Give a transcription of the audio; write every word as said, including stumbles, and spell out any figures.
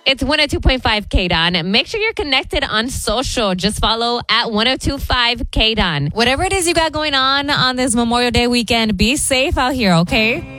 It's one oh two point five K D O N. Make sure you're connected on social. Just follow at one oh two point five K D O N. Whatever it is you got going on on this Memorial Day weekend, be safe out here, okay?